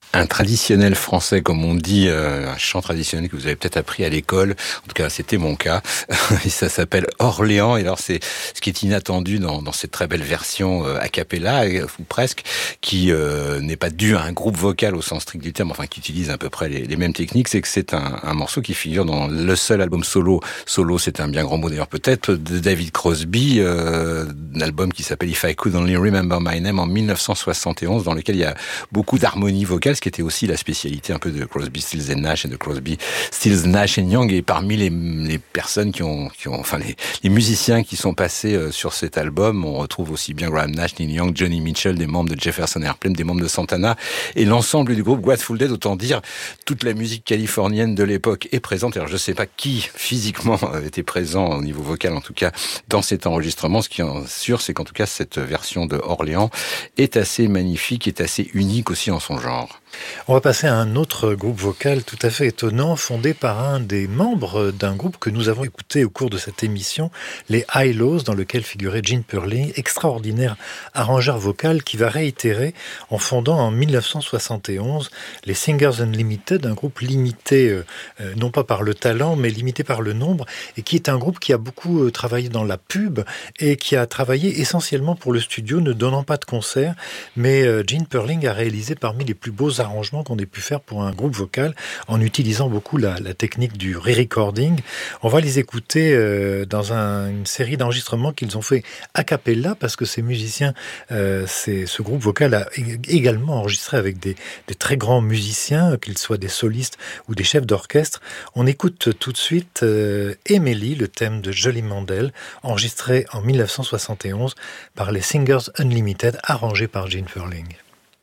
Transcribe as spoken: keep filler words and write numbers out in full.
Un traditionnel français, comme on dit, euh, un chant traditionnel que vous avez peut-être appris à l'école. En tout cas, c'était mon cas. Et ça s'appelle Orléans. Et alors, c'est ce qui est inattendu dans, dans cette très belle version euh, a cappella, ou presque, qui euh, n'est pas dû à un groupe vocal au sens strict du terme, enfin, qui utilise à peu près les, les mêmes techniques. C'est que c'est un, un morceau qui figure dans le seul album solo. Solo, c'est un bien grand mot d'ailleurs peut-être, de David Crosby, euh, un album qui s'appelle If I Could Only Remember My Name en dix-neuf cent soixante et onze, dans lequel il y a beaucoup d'harmonie vocale, ce qui était aussi la spécialité un peu de Crosby, Stills and Nash et de Crosby, Stills, Nash and Young. Et parmi les, les personnes qui ont, qui ont, enfin les, les musiciens qui sont passés euh, sur cet album, on retrouve aussi bien Graham Nash, Neil Young, Johnny Mitchell, des membres de Jefferson Airplane, des membres de Santana et l'ensemble du groupe Grateful Dead. Autant dire, toute la musique californienne de l'époque est présente. Alors je sais pas qui physiquement était présent au niveau vocal, en tout cas dans cet enregistrement. Ce qui est sûr, c'est qu'en tout cas cette version de Orléans est assez magnifique, est assez unique aussi en son genre. On va passer à un autre groupe vocal tout à fait étonnant, fondé par un des membres d'un groupe que nous avons écouté au cours de cette émission, les Hi-Lows, dans lequel figurait Gene Perling, extraordinaire arrangeur vocal qui va réitérer en fondant en dix-neuf cent soixante et onze les Singers Unlimited, un groupe limité euh, non pas par le talent mais limité par le nombre, et qui est un groupe qui a beaucoup euh, travaillé dans la pub et qui a travaillé essentiellement pour le studio, ne donnant pas de concerts, mais euh, Gene Perling a réalisé parmi les plus beaux arrangements qu'on ait pu faire pour un groupe vocal en utilisant beaucoup la, la technique du re-recording. On va les écouter euh, dans un, une série d'enregistrements qu'ils ont fait a cappella, parce que ces musiciens, euh, c'est, ce groupe vocal a également enregistré avec des, des très grands musiciens, qu'ils soient des solistes ou des chefs d'orchestre. On écoute tout de suite euh, Emily, le thème de Jolly Mandel, enregistré en dix-neuf cent soixante et onze par les Singers Unlimited, arrangé par Gene Perling.